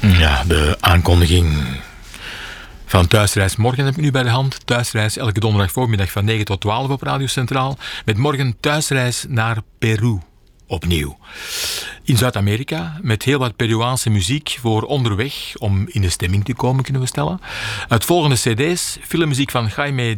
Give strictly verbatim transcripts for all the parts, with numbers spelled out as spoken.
Ja, de aankondiging van Thuisreis Morgen heb ik nu bij de hand. Thuisreis elke donderdag voormiddag van negen tot twaalf op Radio Centraal. Met morgen thuisreis naar Peru. Opnieuw. In Zuid-Amerika met heel wat Peruaanse muziek voor onderweg om in de stemming te komen, kunnen we stellen. Uit volgende cd's, filmmuziek van Jaime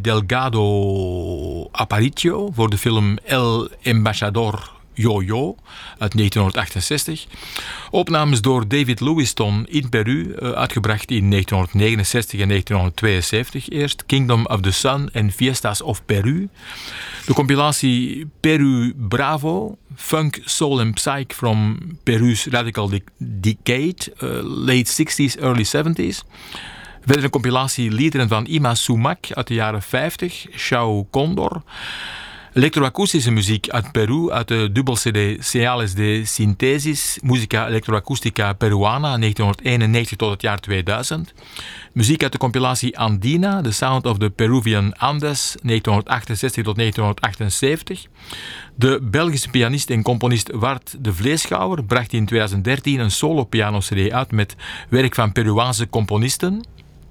Delgado Aparicio voor de film El Embajador Yo-Yo uit negentien achtenzestig. Opnames door David Lewiston in Peru, uitgebracht in negentien negenenzestig en negentien tweeënzeventig eerst. Kingdom of the Sun en Fiestas of Peru. De compilatie Peru Bravo, Funk, Soul and Psych from Peru's Radical Decade, uh, late sixties, early seventies. Verder een compilatie liederen van Ima Sumac uit de jaren vijftig, Chao Condor. Elektroakoestische muziek uit Peru, uit de dubbel-cd Señales de Synthesis, Musica Electroacustica Peruana, negentien eenennegentig tot het jaar tweeduizend. Muziek uit de compilatie Andina, The Sound of the Peruvian Andes, negentien achtenzestig tot negentien achtenzeventig. De Belgische pianist en componist Wart de Vleeschouwer bracht in tweeduizend dertien een solo-piano-cd uit met werk van Peruaanse componisten.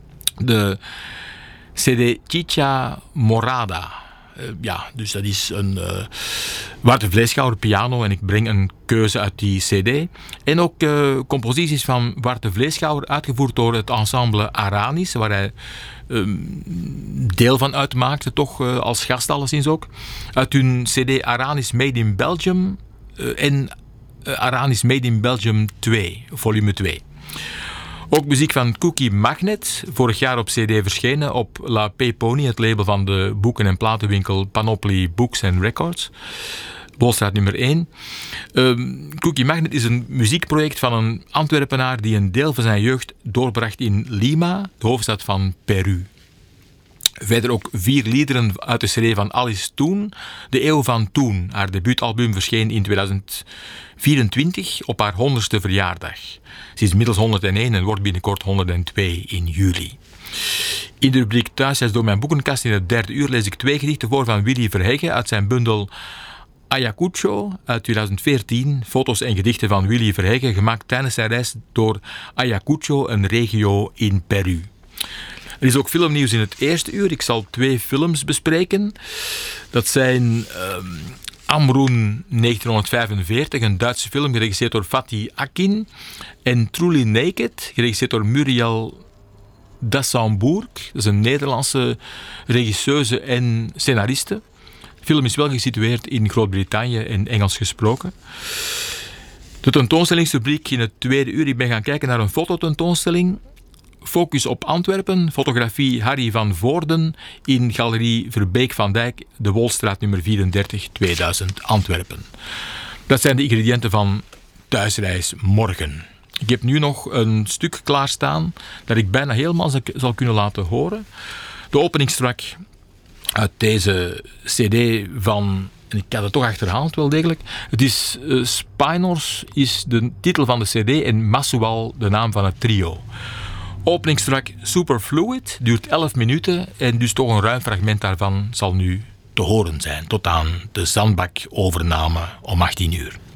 De cd Chicha Morada. Uh, ja, dus dat is een uh, Wart de Vleeschouwer piano en ik breng een keuze uit die cd. En ook uh, composities van Wart de Vleeschouwer uitgevoerd door het ensemble Aranis, waar hij uh, deel van uitmaakte, toch uh, als gast alleszins ook. Uit hun cd Aranis Made in Belgium uh, en uh, Aranis Made in Belgium twee, volume twee. Ook muziek van Cookie Magnet, vorig jaar op cd verschenen op La Peponi, het label van de boeken- en platenwinkel Panoply Books and Records. Bolstraat nummer één. Um, Cookie Magnet is een muziekproject van een Antwerpenaar die een deel van zijn jeugd doorbracht in Lima, de hoofdstad van Peru. Verder ook vier liederen uit de cd van Alice Toen, De Eeuw van Toen. Haar debuutalbum verscheen in tweeduizend vierentwintig op haar honderdste verjaardag. Ze is inmiddels honderdéén en wordt binnenkort honderdtwee in juli. In de rubriek Thuisreis door mijn boekenkast in het derde uur lees ik twee gedichten voor van Willy Verheggen uit zijn bundel Ayacucho uit tweeduizend veertien. Foto's en gedichten van Willy Verheggen, gemaakt tijdens zijn reis door Ayacucho, een regio in Peru. Er is ook filmnieuws in het eerste uur. Ik zal twee films bespreken. Dat zijn um, Amrun negentien vijfenveertig, een Duitse film geregisseerd door Fatih Akin. En Truly Naked, geregisseerd door Muriel Dassembourg. Dat is een Nederlandse regisseuse en scenariste. De film is wel gesitueerd in Groot-Brittannië en Engels gesproken. De tentoonstellingsrubriek in het tweede uur. Ik ben gaan kijken naar een fototentoonstelling. Focus op Antwerpen, fotografie Harry van Voorden in Galerie Verbeek van Dijk, de Wolstraat nummer vierendertig, tweeduizend Antwerpen. Dat zijn de ingrediënten van Thuisreis Morgen. Ik heb nu nog een stuk klaarstaan dat ik bijna helemaal zal kunnen laten horen. De openingstrak uit deze cd van, en ik had het toch achterhaald wel degelijk, het is uh, Spinors is de titel van de cd en Masual de naam van het trio. Openingstrak Superfluid, duurt elf minuten en dus toch een ruim fragment daarvan zal nu te horen zijn. Tot aan de Zandbak-overname om achttien uur.